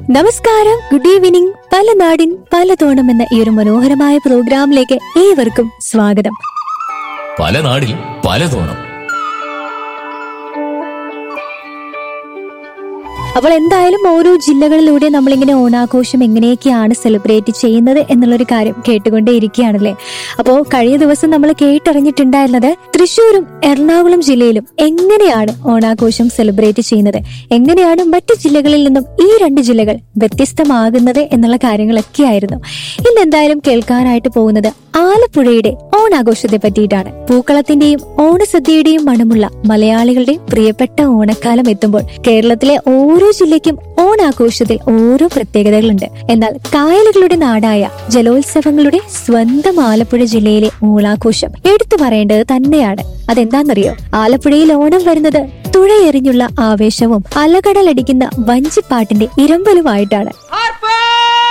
നമസ്കാരം, good evening. പല നാടിൻ പല തോണം എന്ന ഈ ഒരു മനോഹരമായ പ്രോഗ്രാമിലേക്ക് ഏവർക്കും സ്വാഗതം. പല നാടിൽ പല തോണം. അപ്പോൾ എന്തായാലും ഓരോ ജില്ലകളിലൂടെ നമ്മളിങ്ങനെ ഓണാഘോഷം എങ്ങനെയൊക്കെയാണ് സെലിബ്രേറ്റ് ചെയ്യുന്നത് എന്നുള്ളൊരു കാര്യം കേട്ടുകൊണ്ടേയിരിക്കുകയാണല്ലേ. അപ്പോൾ കഴിഞ്ഞ ദിവസം നമ്മൾ കേട്ടറിഞ്ഞിട്ടുണ്ടായിരുന്നത് തൃശ്ശൂരും എറണാകുളം ജില്ലയിലും എങ്ങനെയാണ് ഓണാഘോഷം സെലിബ്രേറ്റ് ചെയ്യുന്നത്, എങ്ങനെയാണ് മറ്റു ജില്ലകളിൽ നിന്നും ഈ രണ്ട് ജില്ലകൾ വ്യത്യസ്തമാകുന്നത് എന്നുള്ള കാര്യങ്ങളൊക്കെ ആയിരുന്നു. ഇന്ന് എന്തായാലും കേൾക്കാനായിട്ട് പോകുന്നത് ആലപ്പുഴയുടെ ഓണാഘോഷത്തെ പറ്റിയിട്ടാണ്. പൂക്കളത്തിന്റെയും ഓണസദ്യയുടെയും മണമുള്ള മലയാളികളുടെ പ്രിയപ്പെട്ട ഓണക്കാലം എത്തുമ്പോൾ കേരളത്തിലെ ഓരോ ജില്ലയ്ക്കും ഓണാഘോഷത്തിൽ ഓരോ പ്രത്യേകതകളുണ്ട്. എന്നാൽ കായലുകളുടെ നാടായ ജലോത്സവങ്ങളുടെ സ്വന്തം ആലപ്പുഴ ജില്ലയിലെ ഓണാഘോഷം എടുത്തു പറയേണ്ടത് തന്നെയാണ്. അതെന്താണെന്നറിയോ? ആലപ്പുഴയിൽ ഓണം വരുന്നത് തുഴയെറിഞ്ഞുള്ള ആവേശവും അലകടലടിക്കുന്ന വഞ്ചിപ്പാട്ടിന്റെ ഇരമ്പലുമായിട്ടാണ്.